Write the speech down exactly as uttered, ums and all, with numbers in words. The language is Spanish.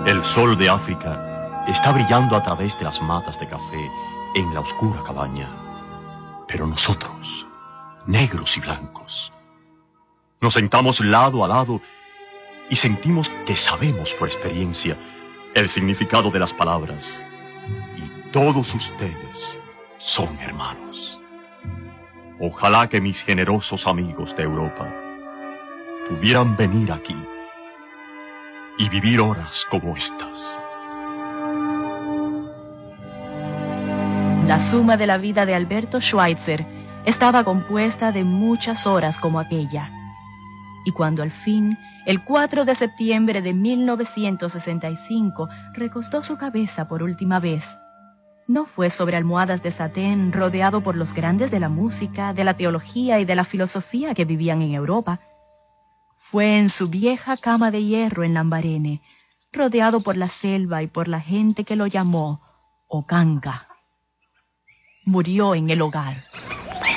El sol de África está brillando a través de las matas de café en la oscura cabaña. Pero nosotros, negros y blancos, nos sentamos lado a lado y sentimos que sabemos por experiencia el significado de las palabras. Y todos ustedes son hermanos. Ojalá que mis generosos amigos de Europa pudieran venir aquí y vivir horas como estas. La suma de la vida de Alberto Schweitzer estaba compuesta de muchas horas como aquella. Y cuando al fin, el cuatro de septiembre de mil novecientos sesenta y cinco, recostó su cabeza por última vez, no fue sobre almohadas de satén rodeado por los grandes de la música, de la teología y de la filosofía que vivían en Europa. Fue en su vieja cama de hierro en Lambarene, rodeado por la selva y por la gente que lo llamó Okanka. Murió en el hogar.